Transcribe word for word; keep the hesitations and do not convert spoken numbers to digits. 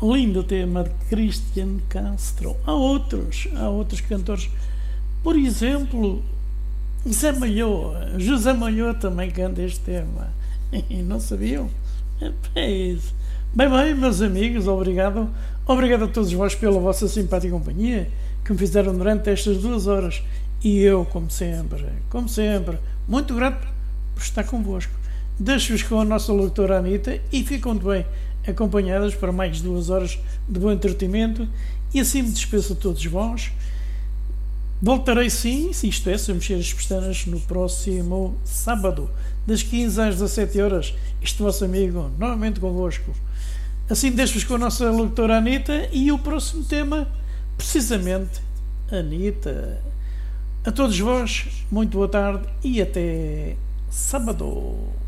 Lindo tema de Cristian Castro. Há outros, há outros cantores. Por exemplo, Zé Malhoa, José Malhoa também canta este tema. E não sabiam? É isso. Bem, bem, meus amigos, obrigado. Obrigado a todos vós pela vossa simpática companhia que me fizeram durante estas duas horas. E eu, como sempre, como sempre, muito grato por estar convosco. Deixo-vos com a nossa locutora Anitta e ficam de bem acompanhadas para mais duas horas de bom entretenimento. E assim me despeço a todos vós. Voltarei sim, se isto é, se eu mexer as pestanas, no próximo sábado, das quinze às dezassete horas. Este vosso amigo, novamente convosco. Assim deixo-vos com a nossa locutora Anitta e o próximo tema, precisamente, Anitta. A todos vós, muito boa tarde e até sábado.